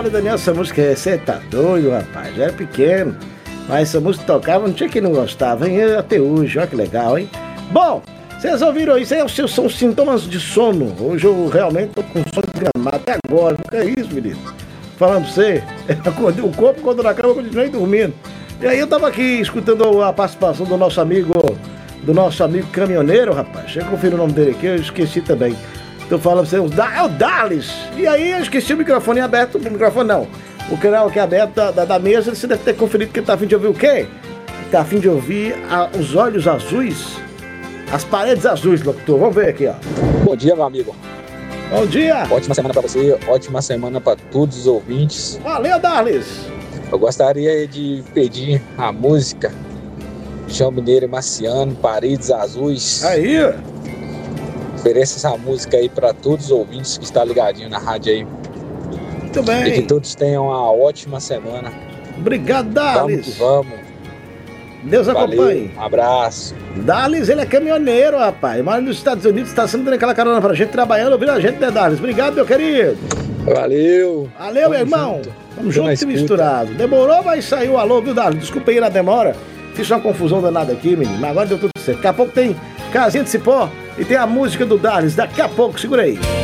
Paulo e Daniel, essa música, você tá doido, rapaz, já era pequeno, mas essa música tocava, não tinha quem não gostava, hein? Até hoje, olha que legal, hein? Bom, vocês ouviram isso aí? São sintomas de sono. Hoje eu realmente tô com sono desgramado até agora, não é isso, menino? Falando pra você, o corpo quando na cama eu continuei dormindo. E aí eu tava aqui escutando a participação do nosso amigo caminhoneiro, rapaz. Deixa eu conferir o nome dele aqui, eu esqueci também. Tô falando pra você, é o Dallis. E aí eu esqueci o microfone aberto, o microfone não. O canal aqui aberto da mesa, você deve ter conferido que ele tá a fim de ouvir o quê? Tá a fim de ouvir os olhos azuis, as paredes azuis, locutor. Vamos ver aqui, ó. Bom dia, meu amigo. Bom dia. Ótima semana pra você, ótima semana pra todos os ouvintes. Valeu, Dallis. Eu gostaria de pedir a música João Mineiro e Marciano, Paredes Azuis. Aí. Ofereça essa música aí pra todos os ouvintes que estão ligadinhos na rádio aí. Muito bem. E que todos tenham uma ótima semana. Obrigado, Dallis. Vamos. Deus acompanhe. Valeu, um abraço. Dallis, ele é caminhoneiro, rapaz. Mora nos Estados Unidos, está sempre dando aquela carona pra gente, trabalhando, ouvindo a gente, né, Dallis? Obrigado, meu querido. Valeu. Valeu, meu irmão. Tamo junto e misturado. Demorou, mas saiu o alô, viu, Dallis? Desculpa aí na demora. Fiz uma confusão danada aqui, menino. Mas agora deu tudo certo. Daqui a pouco tem Casinha de Cipó e tem a música do Dallis. Daqui a pouco, segura aí.